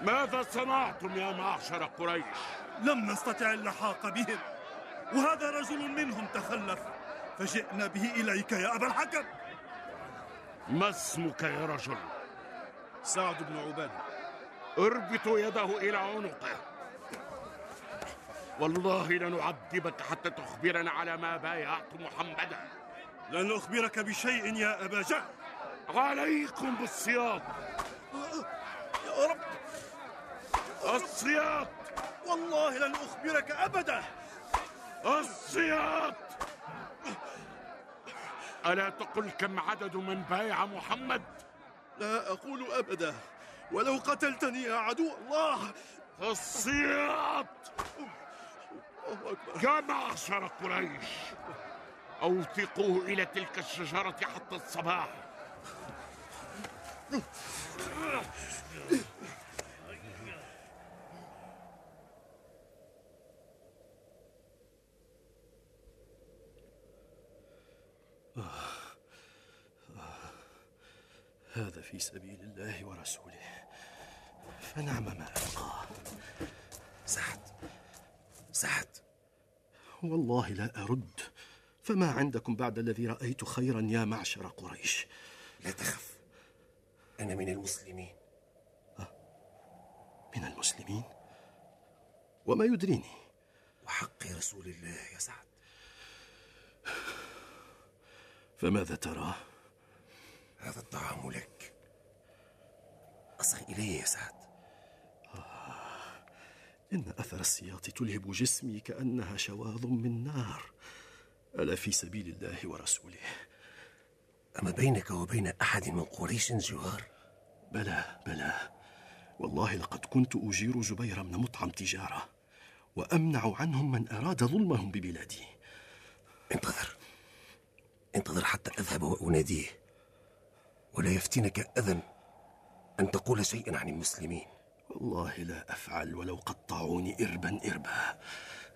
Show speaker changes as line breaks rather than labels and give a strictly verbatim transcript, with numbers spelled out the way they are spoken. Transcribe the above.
ماذا صنعتم يا معشر قريش؟
لم نستطع اللحاق بهم، وهذا رجل منهم تخلف فجئنا به إليك يا أبا الحكم.
ما اسمك يا رجل؟
سعد بن عبادة.
اربطوا يده إلى عنقه، والله لنعذبك حتى تخبرنا على ما بايعت محمدا.
لن أخبرك بشيء يا أبا جهل.
عليكم بالسياط
يا رب،
السياط،
والله لن أخبرك أبدا.
السياط. ألا تقل كم عدد من بايع محمد؟
لا أقول أبدا، ولو قتلتني يا عدو الله.
السياط. يا معشر قريش، أوثقوه إلى تلك الشجرة حتى الصباح.
هذا في سبيل الله ورسوله، فنعم ما ألقاه.
سعد سعد،
والله لا أرد، فما عندكم بعد الذي رأيت خيرا يا معشر قريش.
لا تخف، أنا من المسلمين.
أه؟ من المسلمين؟ وما يدريني؟
وحق رسول الله يا سعد.
فماذا ترى؟
هذا الطعام لك، أصغ إلي يا سعد.
آه، إن أثر السياط تلهب جسمي كأنها شواظ من نار. ألا في سبيل الله ورسوله.
أما بينك وبين أحد من قريش جوار؟
بلى بلى، والله لقد كنت أجير جبير بن مطعم تجارة، وأمنع عنهم من أراد ظلمهم ببلادي.
انتظر انتظر حتى أذهب وأناديه، ولا يفتنك أذى أن تقول شيئا عن المسلمين.
والله لا أفعل ولو قطعوني إربا إربا.